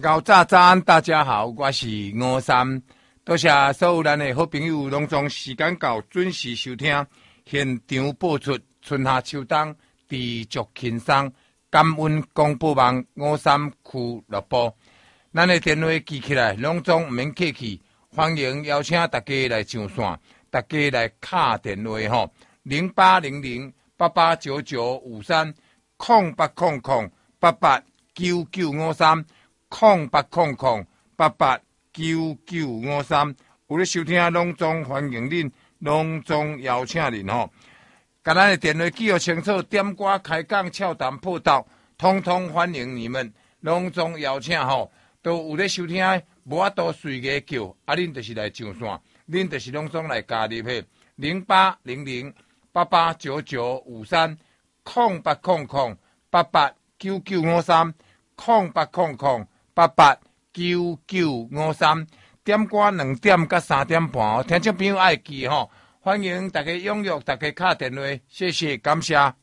早安，大家好，我是吴三，多谢所有咱的好朋友拢从时间到准时收听现场播出春夏秋冬持续轻松感恩广播网吴三俱乐部。咱的电话记起来，拢总唔免客气，欢迎邀请大家来上线，大家来敲电话吼，0800889953 0800889953。0800889953，有咧收听拢总欢迎恁，拢总邀请恁吼。甲咱的电话记号清楚，点歌开讲、俏谈破道，通通欢迎你们，拢总邀请吼。都有咧收听，无法度随个叫，恁就是来上线，恁就是拢总来加入嘿。0800889953 0800889953 0800889953，点歌2点到3点半，听众朋友爱记吼，欢迎大家踊跃，大家敲电话，谢谢，感谢。